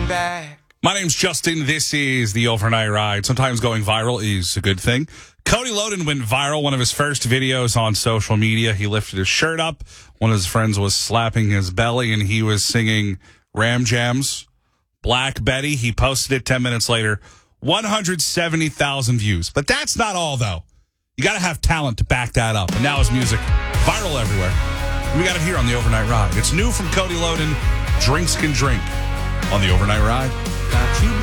looking back. My name's Justin. This is the Overnight Ride. Sometimes going viral is a good thing. Cody Loden went viral. One of his first videos on social media, he lifted his shirt up. One of his friends was slapping his belly, and he was singing Ram Jam's Black Betty. He posted it 10 minutes later. 170,000 views. But that's not all, though. You got to have talent to back that up. And now his music viral everywhere. We got it here on the Overnight Ride. It's new from Cody Loden, Drinks Can Drink, on the Overnight Ride. Got you